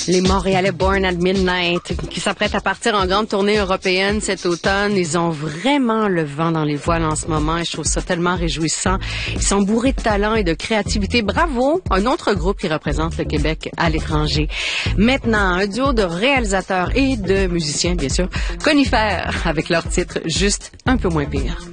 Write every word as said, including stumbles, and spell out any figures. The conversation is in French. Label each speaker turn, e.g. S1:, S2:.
S1: Les Montréalais Born at Midnight, qui s'apprêtent à partir en grande tournée européenne cet automne. Ils ont vraiment le vent dans les voiles en ce moment et je trouve ça tellement réjouissant. Ils sont bourrés de talent et de créativité. Bravo! Un autre groupe qui représente le Québec à l'étranger. Maintenant, un duo de réalisateurs et de musiciens, bien sûr, Conifères, avec leur titre Juste un peu moins pire.